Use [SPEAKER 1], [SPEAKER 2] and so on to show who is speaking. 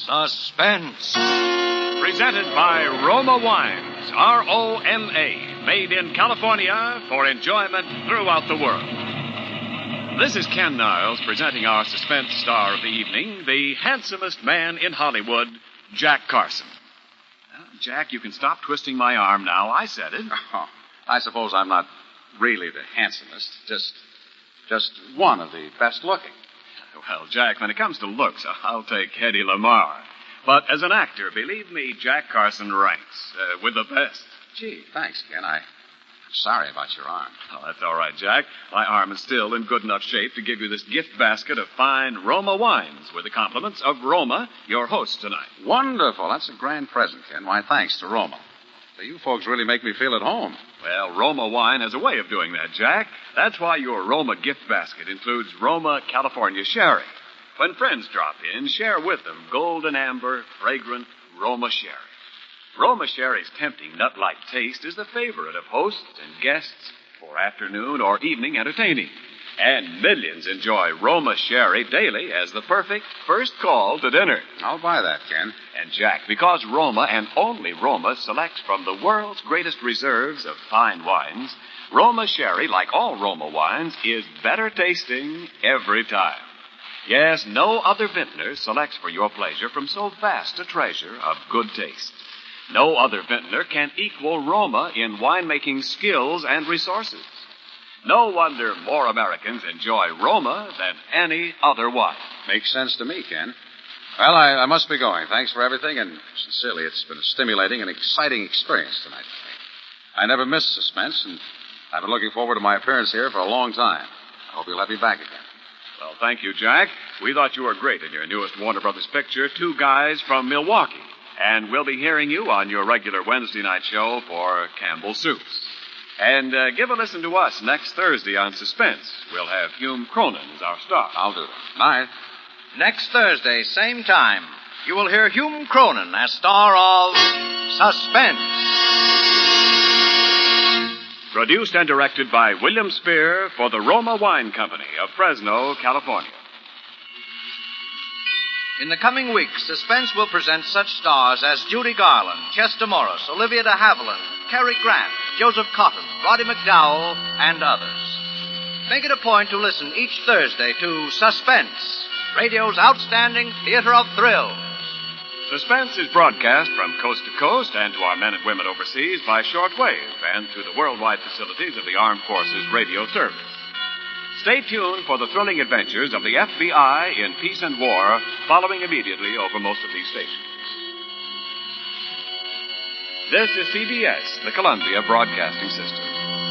[SPEAKER 1] Suspense.
[SPEAKER 2] Presented by Roma Wines, R-O-M-A, made in California for enjoyment throughout the world. This is Ken Niles presenting our suspense star of the evening, the handsomest man in Hollywood, Jack Carson. Jack, you can stop twisting my arm now. I said it.
[SPEAKER 3] Oh, I suppose I'm not really the handsomest, just one of the best looking.
[SPEAKER 2] Well, Jack, when it comes to looks, I'll take Hedy Lamarr. But as an actor, believe me, Jack Carson ranks with the best.
[SPEAKER 3] Gee, thanks, Ken. I'm sorry about your arm.
[SPEAKER 2] Oh, that's all right, Jack. My arm is still in good enough shape to give you this gift basket of fine Roma wines with the compliments of Roma, your host tonight.
[SPEAKER 3] Wonderful. That's a grand present, Ken. Why, thanks to Roma. So you folks really make me feel at home.
[SPEAKER 2] Well, Roma wine has a way of doing that, Jack. That's why your Roma gift basket includes Roma California Sherry. When friends drop in, share with them golden amber, fragrant Roma Sherry. Roma Sherry's tempting nut-like taste is the favorite of hosts and guests for afternoon or evening entertaining. And millions enjoy Roma Sherry daily as the perfect first call to dinner.
[SPEAKER 3] I'll buy that, Ken.
[SPEAKER 2] And, Jack, because Roma and only Roma selects from the world's greatest reserves of fine wines, Roma Sherry, like all Roma wines, is better tasting every time. Yes, no other vintner selects for your pleasure from so vast a treasure of good taste. No other vintner can equal Roma in winemaking skills and resources. No wonder more Americans enjoy Roma than any other wine.
[SPEAKER 3] Makes sense to me, Ken. Well, I must be going. Thanks for everything, and sincerely, it's been a stimulating and exciting experience tonight for me. I never miss suspense, and I've been looking forward to my appearance here for a long time. I hope you'll have me back again.
[SPEAKER 2] Well, thank you, Jack. We thought you were great in your newest Warner Brothers picture, Two Guys from Milwaukee. And we'll be hearing you on your regular Wednesday night show for Campbell Soups. And give a listen to us next Thursday on Suspense. We'll have Hume Cronin as our star.
[SPEAKER 3] I'll do that. Night.
[SPEAKER 1] Next Thursday, same time, you will hear Hume Cronin as star of Suspense.
[SPEAKER 2] Produced and directed by William Spear for the Roma Wine Company of Fresno, California.
[SPEAKER 1] In the coming weeks, Suspense will present such stars as Judy Garland, Chester Morris, Olivia de Havilland, Cary Grant, Joseph Cotton, Roddy McDowell, and others. Make it a point to listen each Thursday to Suspense, radio's outstanding theater of thrills.
[SPEAKER 2] Suspense is broadcast from coast to coast and to our men and women overseas by shortwave and through the worldwide facilities of the Armed Forces Radio Service. Stay tuned for the thrilling adventures of the FBI in peace and war, following immediately over most of these stations. This is CBS, the Columbia Broadcasting System.